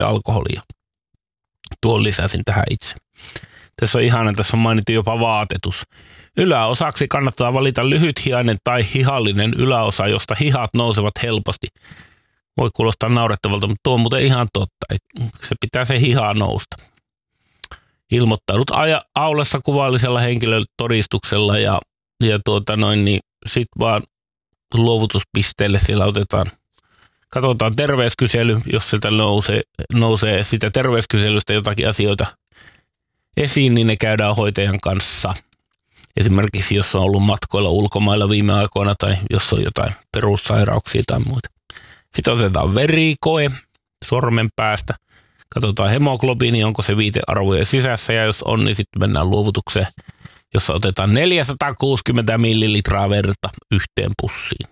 alkoholia. Tuon lisäsin tähän itse. Tässä on ihana, tässä on mainittu jopa vaatetus. Yläosaksi kannattaa valita lyhythihainen tai hihallinen yläosa, josta hihat nousevat helposti. Voi kuulostaa naurettavalta, mutta tuo on muuten ihan totta. Se pitää se hihaa nousta. Ilmoittaudut aulassa kuvallisella henkilötodistuksella ja niin sit vaan luovutuspisteelle siellä katsotaan terveyskysely, jos sieltä nousee sitä terveyskyselystä jotakin asioita esiin, niin ne käydään hoitajan kanssa. Esimerkiksi jos on ollut matkoilla ulkomailla viime aikoina tai jos on jotain perussairauksia tai muuta. Sitten otetaan verikoe sormen päästä. Katsotaan hemoglobiini, onko se viitearvojen sisässä ja jos on, niin sitten mennään luovutukseen, jossa otetaan 460 millilitraa verta yhteen pussiin.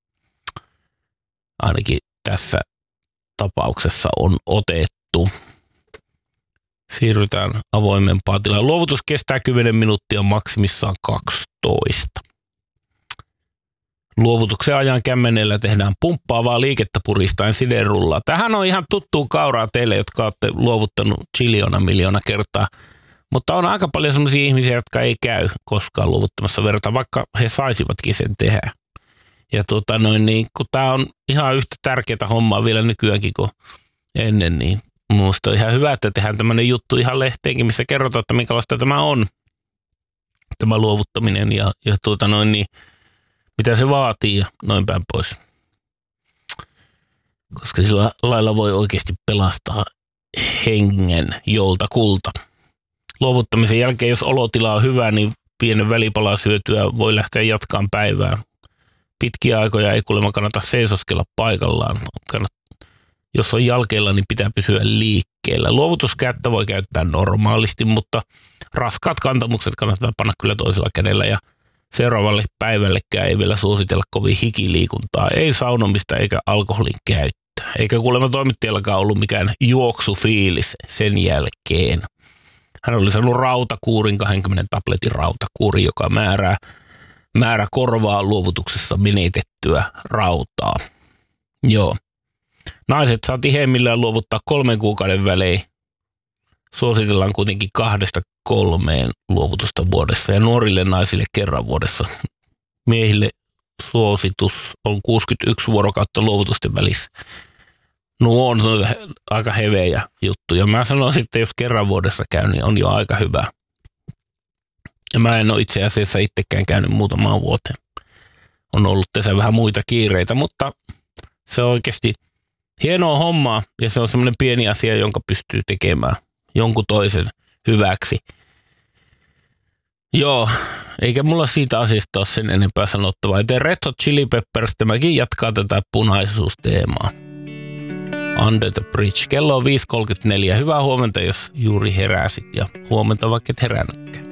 Ainakin tässä tapauksessa on otettu. Siirrytään avoimempaan tilaan. Luovutus kestää 10 minuuttia, maksimissaan 12. Luovutuksen ajan kämmenellä tehdään pumppaavaa liikettä puristaen siderullaa. Tähän on ihan tuttua kauraa teille, jotka olette luovuttanut miljoona kertaa. Mutta on aika paljon sellaisia ihmisiä, jotka ei käy koskaan luovuttamassa verta, vaikka he saisivatkin sen tehdä. Ja kun tämä on ihan yhtä tärkeää hommaa vielä nykyäänkin kuin ennen, niin minusta on ihan hyvä, että tehdään tämmöinen juttu ihan lehteenkin, missä kerrotaan, että minkälaista tämä on, tämä luovuttaminen ja mitä se vaatii ja noin päin pois. Koska sillä lailla voi oikeasti pelastaa hengen joltakulta. Luovuttamisen jälkeen, jos olotila on hyvä, niin pienen välipalaa syötyä voi lähteä jatkaan päivää. Pitkiä aikoja ei kuulemma kannata seisoskella paikallaan. Jos on jalkeilla, niin pitää pysyä liikkeellä. Luovutuskättä voi käyttää normaalisti, mutta raskaat kantamukset kannattaa panna kyllä toisella kädellä ja seuraavalle päivällekään ei vielä suositella kovin hikiliikuntaa, ei saunomista eikä alkoholin käyttöä. Eikä kuulemma toimittajallakaan ollut mikään juoksufiilis sen jälkeen. Hän oli saanut rautakuurin, 20 tabletin rautakuuri, joka määrä korvaa luovutuksessa menetettyä rautaa. Joo. Naiset saa tiheimmillään luovuttaa 3 kuukauden välein. Suositellaan kuitenkin 2-3 luovutusta vuodessa ja nuorille naisille kerran vuodessa. Miehille suositus on 61 vuorokautta luovutusten välissä. No on aika hevejä juttuja. Mä sanon sitten, jos kerran vuodessa käy, niin on jo aika hyvä. Ja mä en ole itse asiassa itsekään käynyt muutamaan vuoteen. On ollut tässä vähän muita kiireitä, mutta se on oikeasti hienoa hommaa ja se on semmoinen pieni asia, jonka pystyy tekemään jonkun toisen hyväksi. Joo, eikä mulla siitä asiasta ole sen enempää sanottavaa. Joten Red Hot Chili Peppers tämäkin jatkaa tätä punaisuusteemaa. Under the Bridge. Kello on 5.34. Hyvää huomenta, jos juuri heräsit ja huomenta vaikka et herännytkään.